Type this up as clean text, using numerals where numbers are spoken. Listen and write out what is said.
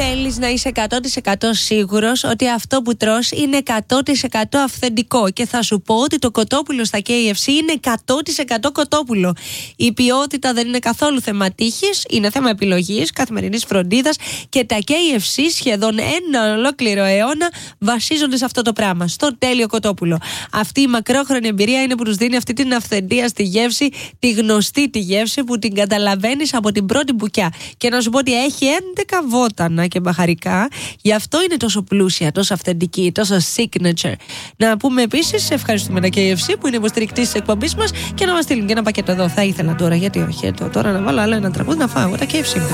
θέλεις να είσαι 100% σίγουρος ότι αυτό που τρως είναι 100% αυθεντικό, και θα σου πω ότι το κοτόπουλο στα KFC είναι 100% κοτόπουλο. Η ποιότητα δεν είναι καθόλου θέμα τύχης, είναι θέμα επιλογής, καθημερινής φροντίδας, και τα KFC σχεδόν ένα ολόκληρο αιώνα βασίζονται σε αυτό το πράγμα, στο τέλειο κοτόπουλο. Αυτή η μακρόχρονη εμπειρία είναι που τους δίνει αυτή την αυθεντία στη γεύση, τη γνωστή τη γεύση που την καταλαβαίνεις από την πρώτη μπουκιά. Και να σου πω ότι έχει 11 βότανα και μπαχαρικά, γι' αυτό είναι τόσο πλούσια, τόσο αυθεντική, τόσο signature. Να πούμε επίσης, ευχαριστούμε τα KFC που είναι υποστηρικτής της εκπομπής μας και να μας στείλουν και ένα πακέτο εδώ. Θα ήθελα τώρα, γιατί όχι, τώρα να βάλω άλλο ένα τραγούδι να φάω τα KFC.